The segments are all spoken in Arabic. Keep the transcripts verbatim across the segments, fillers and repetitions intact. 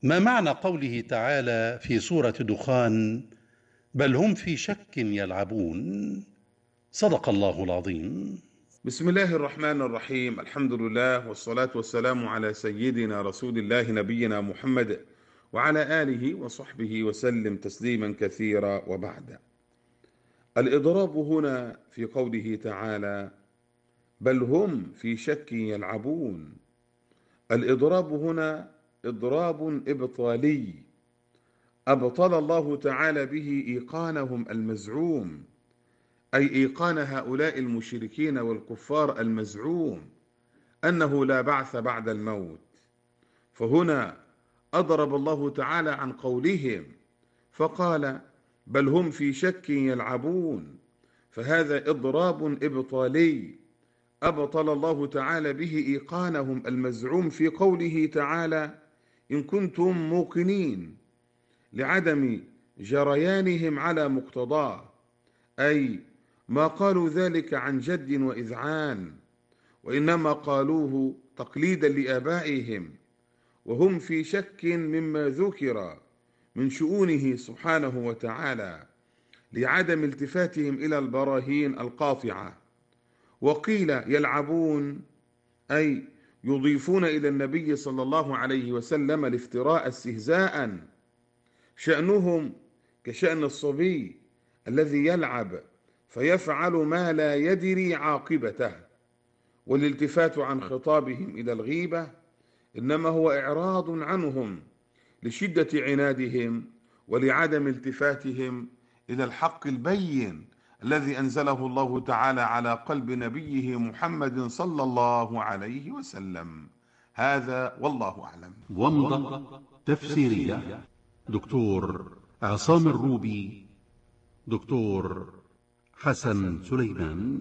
ما معنى قوله تعالى في سورة دخان: بل هم في شك يلعبون؟ صدق الله العظيم. بسم الله الرحمن الرحيم. الحمد لله والصلاة والسلام على سيدنا رسول الله نبينا محمد وعلى آله وصحبه وسلم تسليما كثيرا، وبعد. الإضراب هنا في قوله تعالى بل هم في شك يلعبون. الإضراب هنا إضراب إبطالي، أبطل الله تعالى به إيقانهم المزعوم، أي إيقان هؤلاء المشركين والكفار المزعوم أنه لا بعث بعد الموت. فهنا أضرب الله تعالى عن قولهم فقال بل هم في شك يلعبون، فهذا إضراب إبطالي أبطل الله تعالى به إيقانهم المزعوم في قوله تعالى إن كنتم موقنين، لعدم جريانهم على مقتضاه، أي ما قالوا ذلك عن جد وإذعان، وإنما قالوه تقليدا لآبائهم، وهم في شك مما ذكر من شؤونه سبحانه وتعالى لعدم التفاتهم إلى البراهين القاطعة. وقيل يلعبون أي يضيفون إلى النبي صلى الله عليه وسلم الافتراء استهزاء، شأنهم كشأن الصبي الذي يلعب فيفعل ما لا يدري عاقبته. والالتفات عن خطابهم إلى الغيبة إنما هو إعراض عنهم لشدة عنادهم ولعدم التفاتهم إلى الحق البين الذي أنزله الله تعالى على قلب نبيه محمد صلى الله عليه وسلم. هذا والله أعلم. ومضة تفسيرية دكتور عصام الروبي، دكتور حسن سليمان.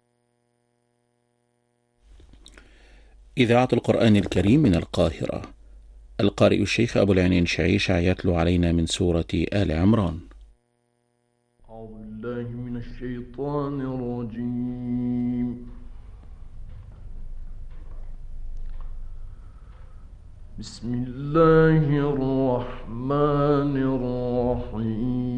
إذاعة القرآن الكريم من القاهرة. القارئ الشيخ أبو العينين شعيشع يتلو علينا من سورة آل عمران. أعوذ بالله من الشيطان الرجيم. بسم الله الرحمن الرحيم.